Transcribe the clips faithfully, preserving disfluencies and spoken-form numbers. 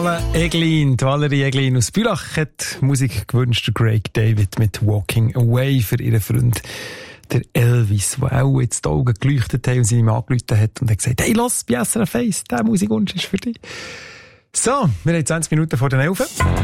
Vala Eglin, die Valerie Eglin aus Bülach hat Musik gewünscht, der Craig David mit Walking Away für ihren Freund, der Elvis, der auch jetzt die Augen geleuchtet hat und sie ihm angerufen hat und hat gesagt, hey, lass bei S R F eins, der Musikwunsch ist für dich. So, wir haben zwanzig Minuten vor den elf.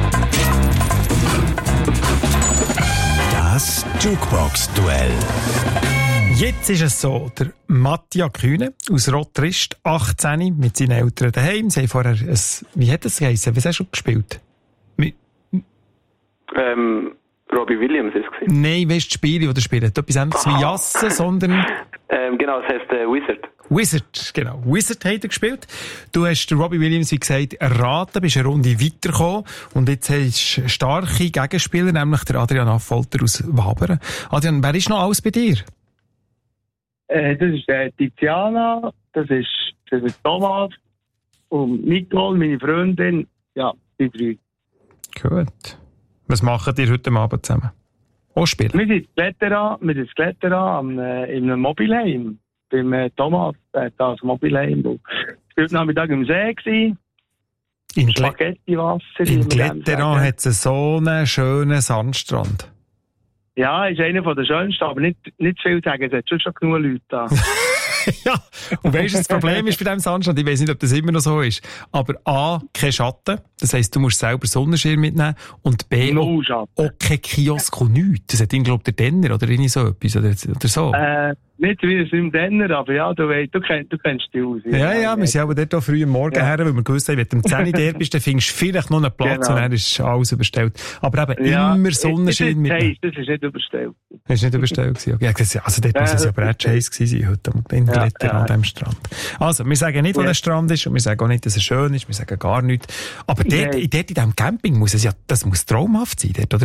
Das Jukebox-Duell. Jetzt ist es so, der Mattia Kühne aus Rottrist, achtzehn, mit seinen Eltern daheim. Sie haben vorher ein, wie hat das geheißen? Was hast du schon gespielt? Wie? Ähm, Robbie Williams ist es gewesen. Nein, weißt du, die Spiele, die er spielt? Etwas anderes wie Jassen, sondern... Ähm, genau, das heisst äh, Wizard. Wizard, genau. Wizard hat er gespielt. Du hast den Robbie Williams, wie gesagt, erraten, bist eine Runde weitergekommen und jetzt hast du starke Gegenspieler, nämlich der Adrian Affolter aus Wabern. Adrian, wer ist noch alles bei dir? Äh, das ist äh, Tiziana, das ist, das ist Thomas und Nicole, meine Freundin. Ja, die drei. Gut. Was macht ihr heute Abend zusammen? Auch spielen? Wir sind Kletterer, wir sind Kletterer am, äh, in einem Mobilheim. Beim äh, Thomas, der hat das Mobilheim. Ich war Nachmittag im See gewesen. In Spaghettiwasser. In Kletterer hat es so einen schönen Sandstrand. Ja, ist einer der schönsten, aber nicht, nicht viel zu sagen. Es hat schon, schon genug Leute da. Ja, und weisst du, das Problem ist bei diesem Sandstrand, ich weiss nicht, ob das immer noch so ist, aber A, kein Schatten, das heisst, du musst selber Sonnenschirm mitnehmen, und B, no auch, auch kein Kiosk und nichts. Das hat ihn, glaub ich, der Denner oder irgendwie so etwas, oder, oder so. Äh, nicht wie es im Denner, aber ja, du, weißt, du, kennst, du kennst die aus. Ja, ja, ja, wir sind aber dort auch früh am Morgen ja. her, weil wir gewusst haben, wenn du um zehn Uhr der bist, dann findest du vielleicht noch einen Platz, genau. Und dann ist alles überstellt. Aber eben ja, immer Sonnenschirm mitnehmen. Das ist nicht überstellt. Das ist nicht überstellt gewesen. Okay. Also dort muss es ja aber auch Chase gewesen sein, heute in Klettern ja, ja. an diesem Strand. Also, wir sagen nicht, wo ja. der Strand ist, und wir sagen auch nicht, dass er schön ist, wir sagen gar nichts. Aber dort, dort in diesem Camping muss es ja, das muss traumhaft sein, dort, oder?